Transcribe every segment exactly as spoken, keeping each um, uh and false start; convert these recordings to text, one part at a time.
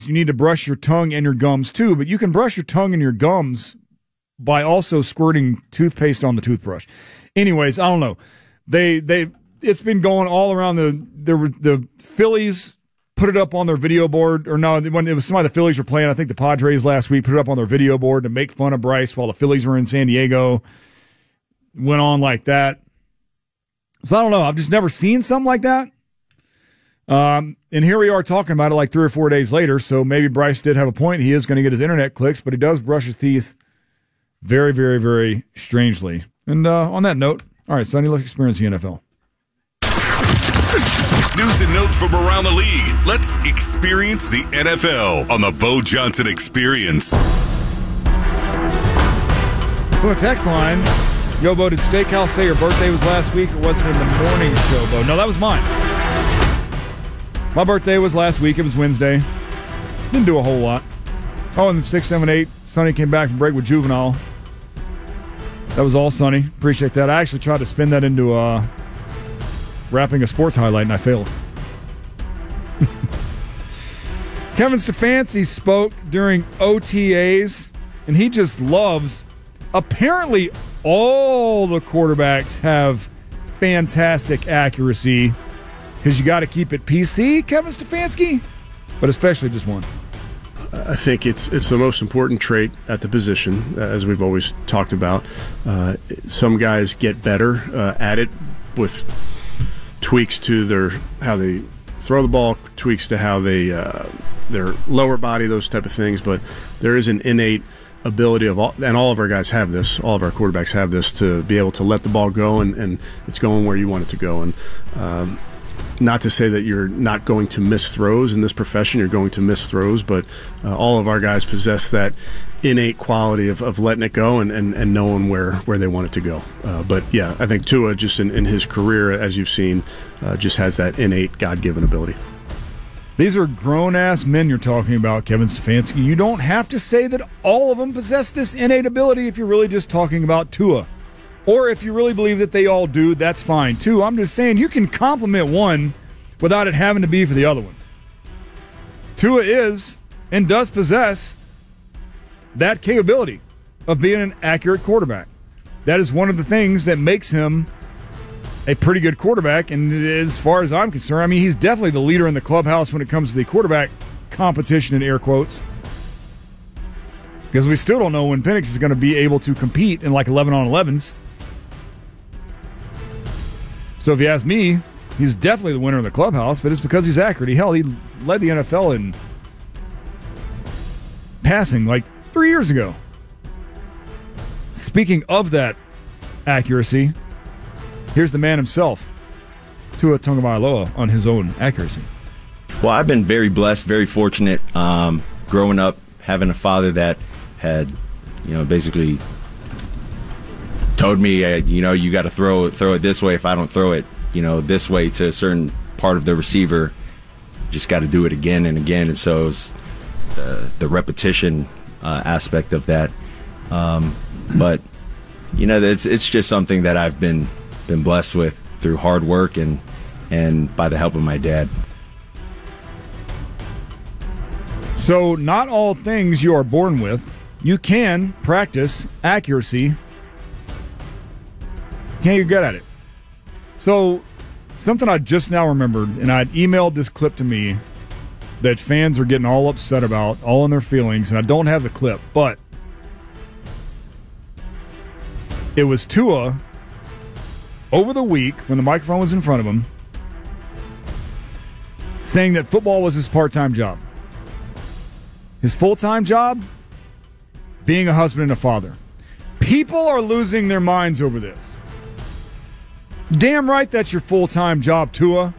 you need to brush your tongue and your gums too, but you can brush your tongue and your gums by also squirting toothpaste on the toothbrush. Anyways, I don't know. They they it's been going all around the the the Phillies put it up on their video board, or no, when it was some of the Phillies were playing, I think the Padres last week put it up on their video board to make fun of Bryce while the Phillies were in San Diego. Went on like that. So I don't know. I've just never seen something like that. Um, and here we are talking about it like three or four days later. So maybe Bryce did have a point. He is going to get his internet clicks, but he does brush his teeth very, very, very strangely. And uh, on that note, all right, Sonny, let's experience the N F L. News and notes from around the league. Let's experience the N F L on the Bo Johnson Experience. From the text line, yo, Bo, did Steakhouse say your birthday was last week or was it in the morning show, Bo? No, that was mine. My birthday was last week. It was Wednesday. Didn't do a whole lot. Oh, and then six, seven, eight, Sonny came back from break with Juvenile. That was all Sonny. Appreciate that. I actually tried to spin that into uh, wrapping a sports highlight, and I failed. Kevin Stefanski spoke during O T As, and he just loves, apparently all the quarterbacks have fantastic accuracy, because you got to keep it P C, Kevin Stefanski, but especially just one. I think it's it's the most important trait at the position, as we've always talked about. Uh, some guys get better uh, at it with tweaks to their how they throw the ball, tweaks to how they uh, their lower body, those type of things. But there is an innate ability of all, and all of our guys have this. All of our quarterbacks have this, to be able to let the ball go, and, and it's going where you want it to go. And um, not to say that you're not going to miss throws in this profession, you're going to miss throws, but uh, all of our guys possess that innate quality of, of letting it go and, and, and knowing where, where they want it to go. Uh, but yeah, I think Tua, just in, in his career, as you've seen, uh, just has that innate God-given ability. These are grown-ass men you're talking about, Kevin Stefanski. You don't have to say that all of them possess this innate ability if you're really just talking about Tua. Or if you really believe that they all do, that's fine too. I'm just saying you can compliment one without it having to be for the other ones. Tua is and does possess that capability of being an accurate quarterback. That is one of the things that makes him a pretty good quarterback. And as far as I'm concerned, I mean, he's definitely the leader in the clubhouse when it comes to the quarterback competition, in air quotes. Because we still don't know when Penix is going to be able to compete in like eleven on elevens. So if you ask me, he's definitely the winner of the clubhouse, but it's because he's accurate. He, hell, he led the N F L in passing like three years ago. Speaking of that accuracy, here's the man himself, Tua Tagovailoa, on his own accuracy. Well, I've been very blessed, very fortunate um, growing up, having a father that had, you know, basically told me, uh, you know, you got to throw it, throw it this way. If I don't throw it, you know, this way to a certain part of the receiver, just got to do it again and again. And so it's the, the repetition uh, aspect of that. Um, but, you know, it's it's just something that I've been been blessed with through hard work and and by the help of my dad. So not all things you are born with. You can practice accuracy. Can you get at it? So something I just now remembered, and I'd emailed this clip to me that fans are getting all upset about, all in their feelings, and I don't have the clip, but it was Tua over the week when the microphone was in front of him saying that football was his part-time job. His full-time job, being a husband and a father. People are losing their minds over this. Damn right that's your full-time job, Tua.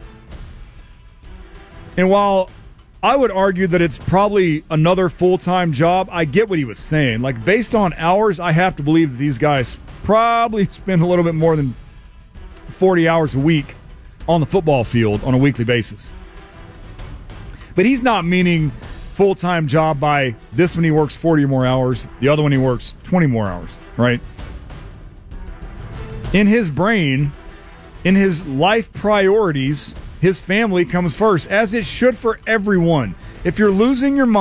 And while I would argue that it's probably another full-time job, I get what he was saying. Like, based on hours, I have to believe that these guys probably spend a little bit more than forty hours a week on the football field on a weekly basis. But he's not meaning full-time job by this one he works forty more hours, the other one he works twenty more hours, right? In his brain, in his life priorities, his family comes first, as it should for everyone. If you're losing your mind,